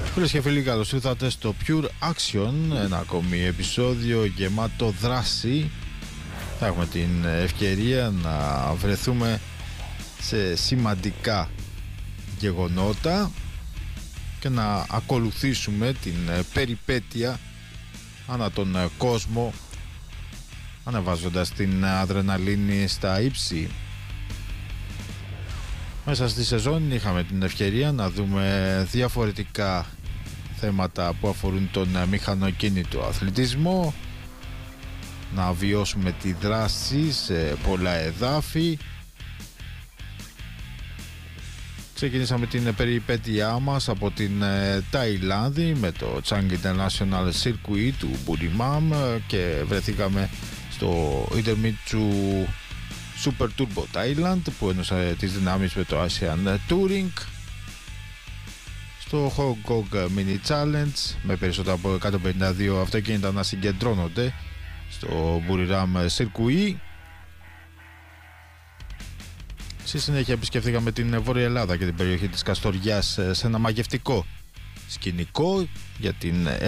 Φίλες και φίλοι, καλώς ήρθατε στο Pure Action, ένα ακόμη επεισόδιο γεμάτο δράση. Θα έχουμε την ευκαιρία να βρεθούμε σε σημαντικά γεγονότα και να ακολουθήσουμε την περιπέτεια ανά τον κόσμο, ανεβάζοντας την αδρεναλίνη στα ύψη. Μέσα στη σεζόν είχαμε την ευκαιρία να δούμε διαφορετικά θέματα που αφορούν τον μηχανοκίνητο αθλητισμό, να βιώσουμε τη δράση σε πολλά εδάφη. Ξεκινήσαμε την περιπέτειά μας από την Ταϊλάνδη με το Chang International Circuit του Buriram και βρεθήκαμε στο Itermitsu Super Turbo Thailand που ένωσε τις δυνάμεις με το Asian Touring, στο Hong Kong Mini Challenge με περισσότερα από 152 αυτοκίνητα να συγκεντρώνονται στο Buriram Circuit. Στη συνέχεια επισκεφθήκαμε την Βόρεια Ελλάδα και την περιοχή της Καστοριάς σε ένα μαγευτικό σκηνικό για την